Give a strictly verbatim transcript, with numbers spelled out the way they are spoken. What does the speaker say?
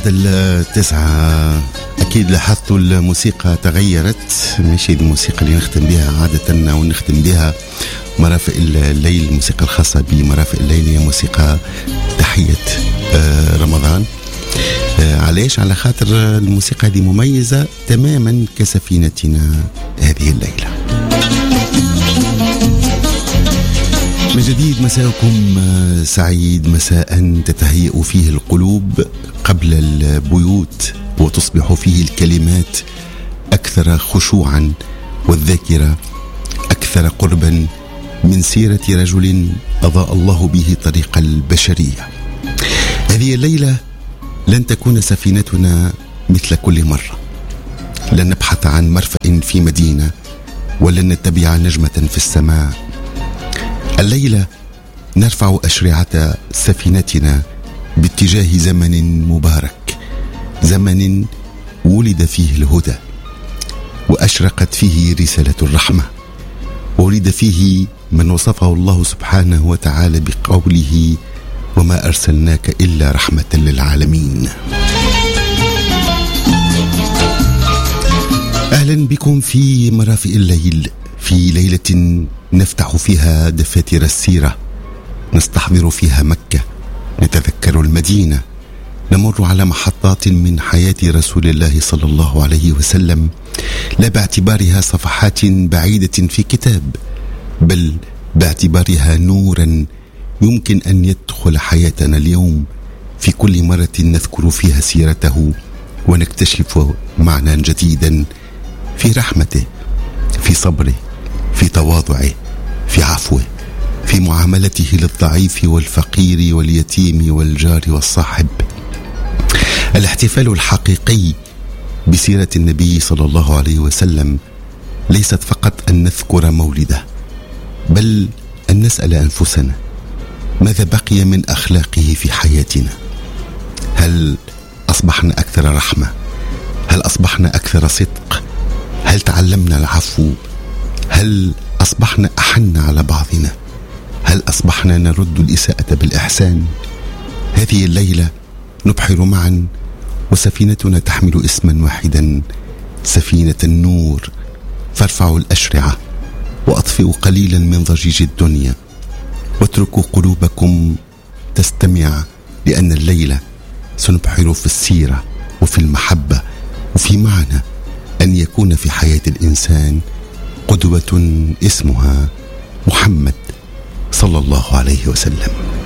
التسعة أكيد لاحظتوا الموسيقى تغيرت، ماشي الموسيقى اللي نختم بها عادة ونختم بها مرافق الليل. الموسيقى الخاصة بمرافق الليل هي موسيقى تحية رمضان. علاش؟ على خاطر الموسيقى دي مميزة تماما كسفينتنا هذه الليلة. من جديد مساءكم سعيد، مساء تتهيأ فيه القلوب قبل البيوت وتصبح فيه الكلمات أكثر خشوعا والذاكرة أكثر قربا من سيرة رجل أضاء الله به طريق البشرية. هذه الليلة لن تكون سفينتنا مثل كل مرة، لن نبحث عن مرفأ في مدينة ولن نتبع نجمة في السماء. الليلة نرفع أشرعة سفينتنا باتجاه زمن مبارك، زمن ولد فيه الهدى وأشرقت فيه رسالة الرحمة، ولد فيه من وصفه الله سبحانه وتعالى بقوله وما أرسلناك إلا رحمة للعالمين. أهلا بكم في مرافق الليل، في ليلة نفتح فيها دفاتر السيرة، نستحضر فيها مكة، نتذكر المدينة، نمر على محطات من حياة رسول الله صلى الله عليه وسلم، لا باعتبارها صفحات بعيدة في كتاب، بل باعتبارها نورا يمكن أن يدخل حياتنا اليوم في كل مرة نذكر فيها سيرته ونكتشف معنى جديدا في رحمته، في صبره، في تواضعه، في عفوه، في معاملته للضعيف والفقير واليتيم والجار والصاحب. الاحتفال الحقيقي بسيرة النبي صلى الله عليه وسلم ليست فقط أن نذكر مولده، بل أن نسأل أنفسنا ماذا بقي من أخلاقه في حياتنا؟ هل أصبحنا أكثر رحمة؟ هل أصبحنا أكثر صدق؟ هل تعلمنا العفو؟ هل أصبحنا أحن على بعضنا؟ هل أصبحنا نرد الإساءة بالإحسان؟ هذه الليلة نبحر معا، وسفينتنا تحمل اسما واحدا، سفينة النور. فارفعوا الأشرعة وأطفئوا قليلا من ضجيج الدنيا، واتركوا قلوبكم تستمع، لأن الليلة سنبحر في السيرة وفي المحبة وفي معنى أن يكون في حياة الإنسان قدوة اسمها محمد صلى الله عليه وسلم.